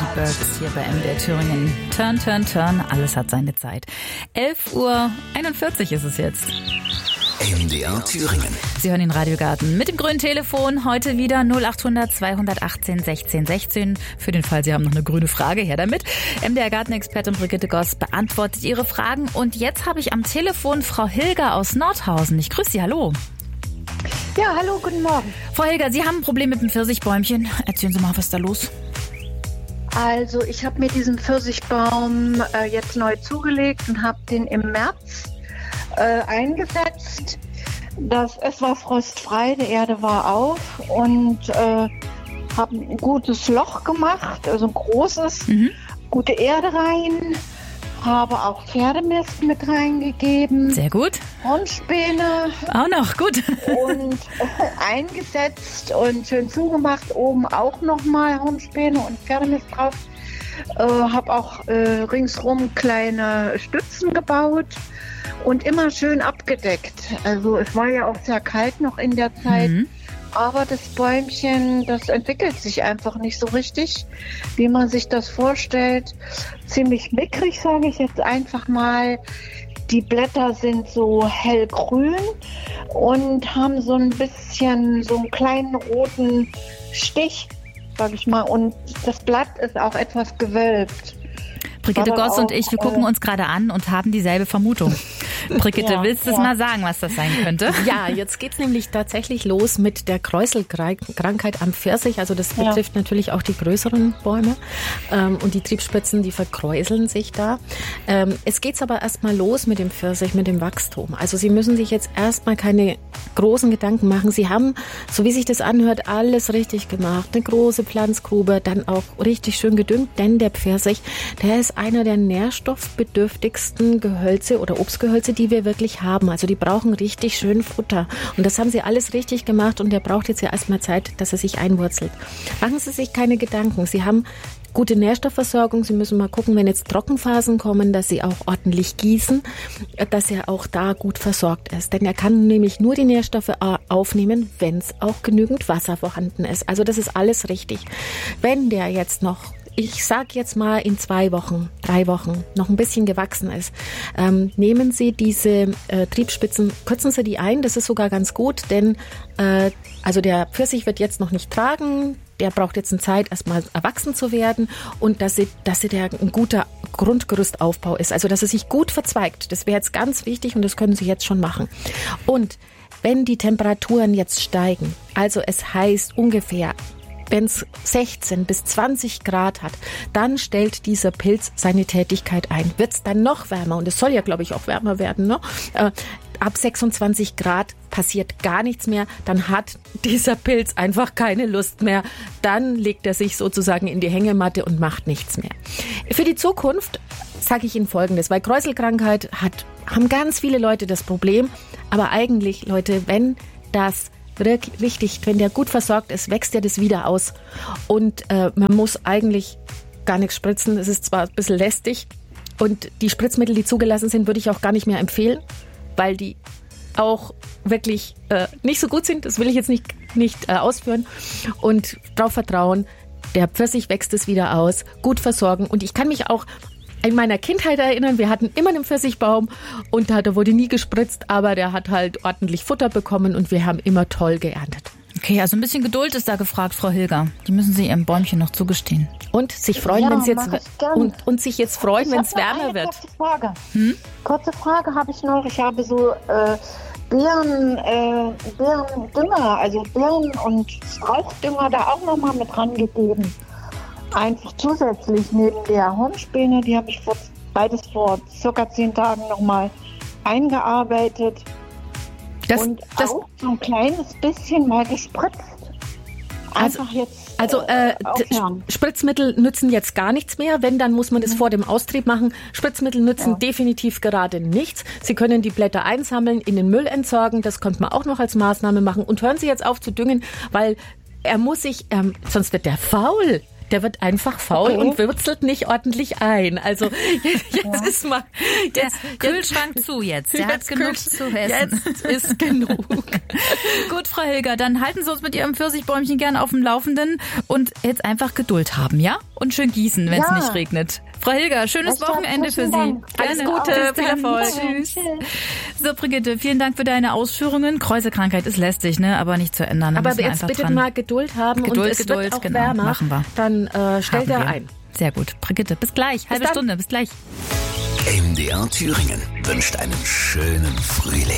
Birds hier bei MDR Thüringen. Turn, turn, turn, alles hat seine Zeit. 11:41 Uhr ist es jetzt. MDR Thüringen. Sie hören den Radiogarten mit dem grünen Telefon. Heute wieder 0800 218 16 16. Für den Fall, Sie haben noch eine grüne Frage, her damit. MDR Gartenexpertin Brigitte Goss beantwortet Ihre Fragen. Und jetzt habe ich am Telefon Frau Hilger aus Nordhausen. Ich grüße Sie, hallo. Ja, hallo, guten Morgen. Frau Hilger, Sie haben ein Problem mit dem Pfirsichbäumchen. Erzählen Sie mal, was ist da los? Also ich habe mir diesen Pfirsichbaum jetzt neu zugelegt und habe den im März eingesetzt. Es war frostfrei, die Erde war auf und habe ein gutes Loch gemacht, also ein großes, gute Erde rein. Habe auch Pferdemist mit reingegeben. Sehr gut. Hornspäne. Auch noch, gut. Und eingesetzt und schön zugemacht. Oben auch nochmal Hornspäne und Pferdemist drauf. Habe auch ringsrum kleine Stützen gebaut und immer schön abgedeckt. Also es war ja auch sehr kalt noch in der Zeit. Aber das Bäumchen, das entwickelt sich einfach nicht so richtig, wie man sich das vorstellt. Ziemlich mickrig, sage ich jetzt einfach mal. Die Blätter sind so hellgrün und haben so ein bisschen so einen kleinen roten Stich, sage ich mal. Und das Blatt ist auch etwas gewölbt. Brigitte Goss und ich, wir gucken uns gerade an und haben dieselbe Vermutung. Brigitte, willst du es mal sagen, was das sein könnte? Ja, jetzt geht's nämlich tatsächlich los mit der Kräuselkrankheit am Pfirsich. Also das betrifft natürlich auch die größeren Bäume. Und die Triebspitzen, die verkräuseln sich da. Es geht's aber erstmal los mit dem Pfirsich, mit dem Wachstum. Also Sie müssen sich jetzt erstmal keine großen Gedanken machen. Sie haben, so wie sich das anhört, alles richtig gemacht. Eine große Pflanzgrube, dann auch richtig schön gedüngt. Denn der Pfirsich, der ist einer der nährstoffbedürftigsten Gehölze oder Obstgehölze, die wir wirklich haben. Also die brauchen richtig schön Futter. Und das haben Sie alles richtig gemacht und der braucht jetzt ja erstmal Zeit, dass er sich einwurzelt. Machen Sie sich keine Gedanken. Sie haben gute Nährstoffversorgung. Sie müssen mal gucken, wenn jetzt Trockenphasen kommen, dass Sie auch ordentlich gießen, dass er auch da gut versorgt ist. Denn er kann nämlich nur die Nährstoffe aufnehmen, wenn es auch genügend Wasser vorhanden ist. Also das ist alles richtig. Wenn der jetzt noch, ich sag jetzt mal in 2 Wochen, 3 Wochen noch ein bisschen gewachsen ist, nehmen Sie diese Triebspitzen, kürzen Sie die ein, das ist sogar ganz gut, denn also der Pfirsich wird jetzt noch nicht tragen, der braucht jetzt eine Zeit, erstmal erwachsen zu werden und dass der ein guter Grundgerüstaufbau ist, also dass er sich gut verzweigt, das wäre jetzt ganz wichtig und das können Sie jetzt schon machen. Und wenn die Temperaturen jetzt steigen, also es heißt ungefähr, wenn es 16 bis 20 Grad hat, dann stellt dieser Pilz seine Tätigkeit ein. Wird es dann noch wärmer, und es soll ja, glaube ich, auch wärmer werden, ne? Ab 26 Grad passiert gar nichts mehr, dann hat dieser Pilz einfach keine Lust mehr. Dann legt er sich sozusagen in die Hängematte und macht nichts mehr. Für die Zukunft sage ich Ihnen Folgendes, weil Kräuselkrankheit haben ganz viele Leute das Problem, aber eigentlich, Leute, wenn der gut versorgt ist, wächst er das wieder aus. Und man muss eigentlich gar nichts spritzen. Es ist zwar ein bisschen lästig. Und die Spritzmittel, die zugelassen sind, würde ich auch gar nicht mehr empfehlen, weil die auch wirklich nicht so gut sind. Das will ich jetzt nicht ausführen. Und darauf vertrauen, der Pfirsich wächst es wieder aus, gut versorgen. Und ich kann mich auch in meiner Kindheit erinnern, wir hatten immer einen Pfirsichbaum und der wurde nie gespritzt, aber der hat halt ordentlich Futter bekommen und wir haben immer toll geerntet. Okay, also ein bisschen Geduld ist da gefragt, Frau Hilger. Die müssen Sie Ihrem Bäumchen noch zugestehen. Und sich freuen, wenn es jetzt und sich jetzt freuen, wenn es wärmer wird. Kurze Frage habe ich noch. Ich habe so Beerendünger, also Beeren- und Strauchdünger da auch nochmal mit rangegeben. Einfach zusätzlich neben der Hornspäne, die habe ich beides vor circa 10 Tagen nochmal eingearbeitet und auch so ein kleines bisschen mal gespritzt. Einfach Spritzmittel nützen jetzt gar nichts mehr. Wenn, dann muss man das vor dem Austrieb machen. Spritzmittel nützen definitiv gerade nichts. Sie können die Blätter einsammeln, in den Müll entsorgen. Das könnte man auch noch als Maßnahme machen. Und hören Sie jetzt auf zu düngen, weil er muss sich, sonst wird der faul. Der wird einfach faul und würzelt nicht ordentlich ein. Also jetzt ist mal der Kühlschrank zu jetzt. Der hat genug zu essen. Jetzt ist genug. Gut, Frau Hilger, dann halten Sie uns mit Ihrem Pfirsichbäumchen gerne auf dem Laufenden und jetzt einfach Geduld haben, ja? Und schön gießen, wenn es nicht regnet. Frau Hilger, schönes Wochenende für Sie. Alles Gute, viel Erfolg. Tschüss. So, Brigitte, vielen Dank für deine Ausführungen. Kräuselkrankheit ist lästig, ne? Aber nicht zu ändern. Aber jetzt bitte mal Geduld haben und es wird auch wärmer. Machen wir. Dann stellt er ein. Sehr gut. Brigitte, bis gleich. Halbe Stunde, bis gleich. MDR Thüringen wünscht einen schönen Frühling.